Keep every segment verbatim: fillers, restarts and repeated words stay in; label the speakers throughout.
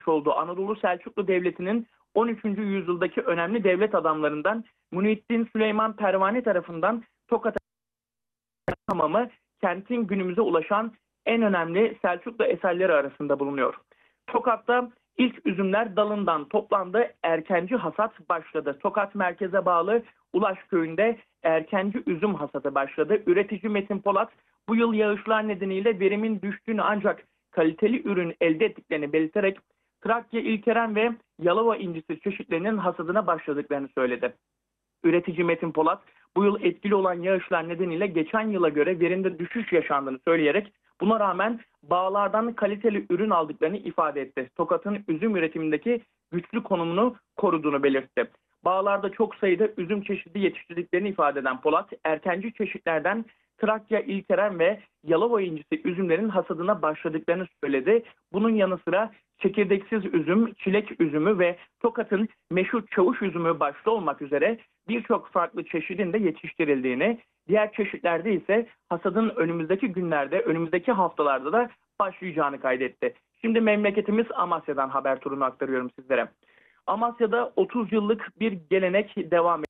Speaker 1: olduğu Anadolu Selçuklu Devleti'nin on üçüncü yüzyıldaki önemli devlet adamlarından Muhyiddin Süleyman Pervani tarafından Tokat hamamı kentin günümüze ulaşan en önemli Selçuklu eserleri arasında bulunuyor. Tokat'ta ilk üzümler dalından toplandı, erkenci hasat başladı. Tokat merkeze bağlı Ulaş köyünde erkenci üzüm hasadı başladı. Üretici Metin Polat bu yıl yağışlar nedeniyle verimin düştüğünü ancak kaliteli ürün elde ettiklerini belirterek Trakya İlkeren ve Yalova incisi çeşitlerinin hasadına başladıklarını söyledi. Üretici Metin Polat bu yıl etkili olan yağışlar nedeniyle geçen yıla göre verimde düşüş yaşandığını söyleyerek buna rağmen bağlardan kaliteli ürün aldıklarını ifade etti. Tokat'ın üzüm üretimindeki güçlü konumunu koruduğunu belirtti. Bağlarda çok sayıda üzüm çeşidi yetiştirdiklerini ifade eden Polat, erkenci çeşitlerden Trakya İlkeren ve Yalova incisi üzümlerin hasadına başladıklarını söyledi. Bunun yanı sıra çekirdeksiz üzüm, çilek üzümü ve Tokat'ın meşhur çavuş üzümü başta olmak üzere birçok farklı çeşidin de yetiştirildiğini, diğer çeşitlerde ise hasadın önümüzdeki günlerde, önümüzdeki haftalarda da başlayacağını kaydetti. Şimdi memleketimiz Amasya'dan haber turunu aktarıyorum sizlere. Amasya'da otuz yıllık bir gelenek devam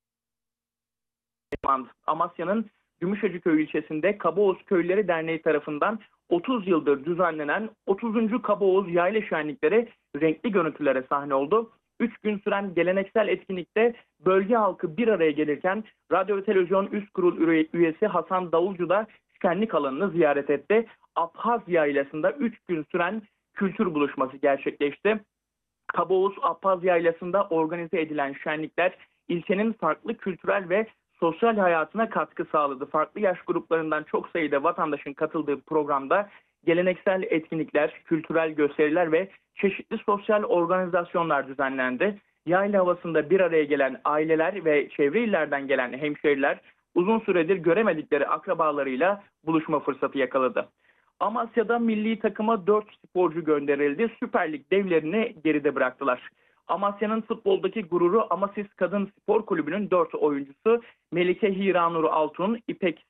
Speaker 1: ediyor. Amasya'nın Gümüşhacı Köyü ilçesinde Kabaoğuz Köylüleri Derneği tarafından otuz yıldır düzenlenen otuzuncu Kabaoğuz Yayla Şenlikleri renkli görüntülere sahne oldu. üç gün süren geleneksel etkinlikte bölge halkı bir araya gelirken Radyo ve Televizyon Üst Kurul üyesi Hasan Davulcu da şenlik alanını ziyaret etti. Abhaz Yaylası'nda üç gün süren kültür buluşması gerçekleşti. Kabaoğuz Abhaz Yaylası'nda organize edilen şenlikler ilçenin farklı kültürel ve sosyal hayatına katkı sağladı. Farklı yaş gruplarından çok sayıda vatandaşın katıldığı programda geleneksel etkinlikler, kültürel gösteriler ve çeşitli sosyal organizasyonlar düzenlendi. Yayla havasında bir araya gelen aileler ve çevre illerden gelen hemşehriler uzun süredir göremedikleri akrabalarıyla buluşma fırsatı yakaladı. Amasya'da milli takıma dört sporcu gönderildi. Süper Lig devlerini geride bıraktılar. Amasya'nın futboldaki gururu Amasis Kadın Spor Kulübü'nün dört oyuncusu Melike Hiranur Altun, İpek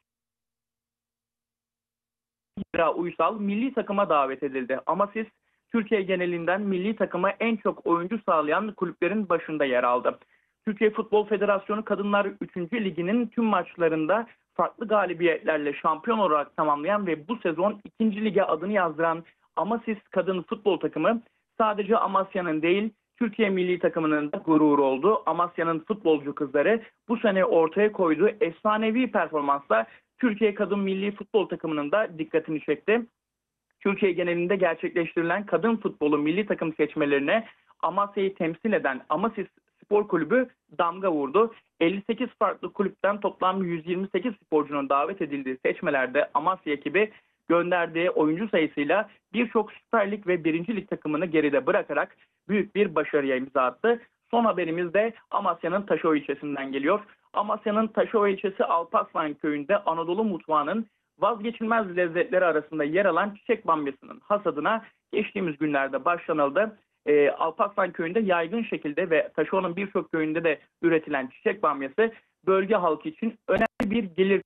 Speaker 1: Hira Uysal milli takıma davet edildi. Amasis, Türkiye genelinden milli takıma en çok oyuncu sağlayan kulüplerin başında yer aldı. Türkiye Futbol Federasyonu Kadınlar üçüncü Ligi'nin tüm maçlarında farklı galibiyetlerle şampiyon olarak tamamlayan ve bu sezon ikinci lige adını yazdıran Amasis Kadın Futbol Takımı sadece Amasya'nın değil, Türkiye milli takımının da gururu oldu. Amasya'nın futbolcu kızları bu sene ortaya koyduğu efsanevi performansla Türkiye Kadın Milli Futbol Takımının da dikkatini çekti. Türkiye genelinde gerçekleştirilen kadın futbolu milli takım seçmelerine Amasya'yı temsil eden Amasis Spor Kulübü damga vurdu. elli sekiz farklı kulüpten toplam yüz yirmi sekiz sporcunun davet edildiği seçmelerde Amasya ekibi gönderdiği oyuncu sayısıyla birçok Süper Lig ve birinci Lig takımını geride bırakarak büyük bir başarıya imza attı. Son haberimiz de Amasya'nın Taşova ilçesinden geliyor. Amasya'nın Taşova ilçesi Alparslan köyünde Anadolu mutfağının vazgeçilmez lezzetleri arasında yer alan çiçek bamyasının hasadına geçtiğimiz günlerde başlanıldı. E, Alparslan köyünde yaygın şekilde ve Taşova'nın birçok köyünde de üretilen çiçek bamyası bölge halkı için önemli bir gelir.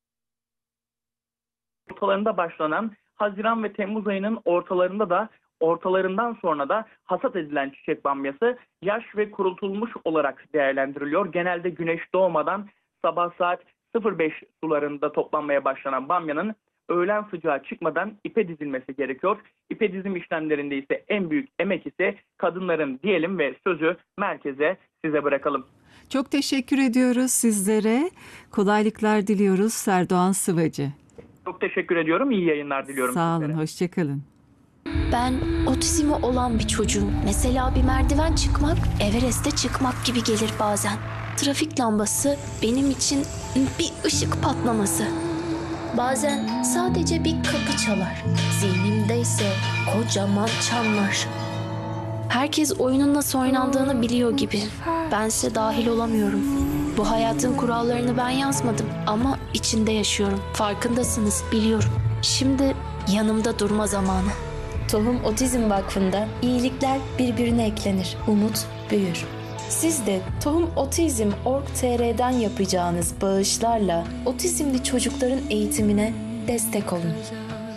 Speaker 1: Ortalarında başlanan Haziran ve Temmuz ayının ortalarında da ortalarından sonra da hasat edilen çiçek bamyası yaş ve kurutulmuş olarak değerlendiriliyor. Genelde güneş doğmadan sabah saat sıfır beş sularında toplanmaya başlanan bamyanın öğlen sıcağı çıkmadan ipe dizilmesi gerekiyor. İpe dizim işlemlerinde ise en büyük emek ise kadınların diyelim ve sözü merkeze size bırakalım.
Speaker 2: Çok teşekkür ediyoruz sizlere. Kolaylıklar diliyoruz Serdoğan Sıvacı.
Speaker 1: Çok teşekkür ediyorum. İyi yayınlar diliyorum
Speaker 2: Sağ olun,
Speaker 1: sizlere.
Speaker 2: hoşçakalın.
Speaker 3: Ben otizmi olan bir çocuğum. Mesela bir merdiven çıkmak, Everest'e çıkmak gibi gelir bazen. Trafik lambası benim için bir ışık patlaması. Bazen sadece bir kapı çalar. Zihnimde ise kocaman çanlar. Herkes oyunun nasıl oynandığını biliyor gibi. Bense dahil olamıyorum. Bu hayatın kurallarını ben yazmadım ama içinde yaşıyorum. Farkındasınız, biliyorum. Şimdi yanımda durma zamanı.
Speaker 4: Tohum Otizm Vakfı'nda iyilikler birbirine eklenir, umut büyür. Siz de tohum otizm nokta org nokta tr'den yapacağınız bağışlarla otizmli çocukların eğitimine destek olun.